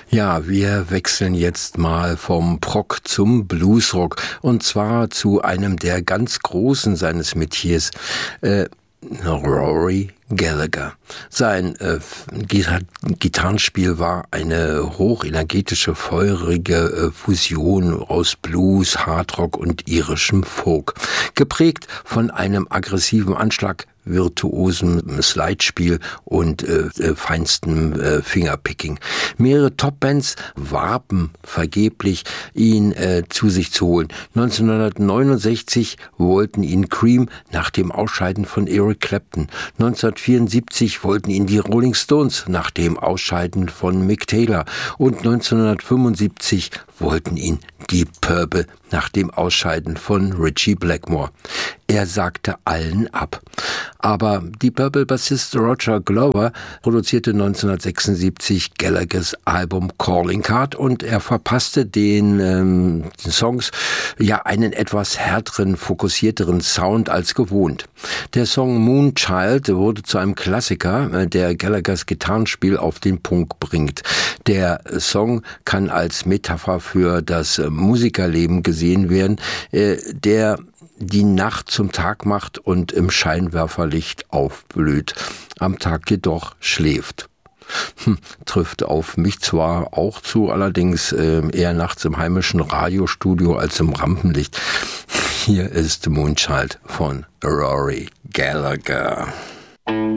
Ja, wir wechseln jetzt mal vom Prog zum Bluesrock und zwar zu einem der ganz Großen seines Metiers, Rory Gallagher. Sein Gitarrenspiel war eine hochenergetische, feurige Fusion aus Blues, Hardrock und irischem Folk, geprägt von einem aggressiven Anschlag, virtuosen Slidespiel und feinstem Fingerpicking. Mehrere Topbands warben vergeblich, ihn zu sich zu holen. 1969 wollten ihn Cream nach dem Ausscheiden von Eric Clapton. 1974 wollten ihn die Rolling Stones nach dem Ausscheiden von Mick Taylor. Und 1975 wollten ihn Deep Purple nach dem Ausscheiden von Ritchie Blackmore. Er sagte allen ab. Aber Deep Purple-Bassist Roger Glover produzierte 1976 Gallaghers Album Calling Card und er verpasste den Songs ja einen etwas härteren, fokussierteren Sound als gewohnt. Der Song Moonchild wurde zu einem Klassiker, der Gallaghers Gitarrenspiel auf den Punkt bringt. Der Song kann als Metapher für das Musikerleben gesehen werden, der die Nacht zum Tag macht und im Scheinwerferlicht aufblüht, am Tag jedoch schläft. Trifft auf mich zwar auch zu, allerdings eher nachts im heimischen Radiostudio als im Rampenlicht. Hier ist Moonchild von Rory Gallagher.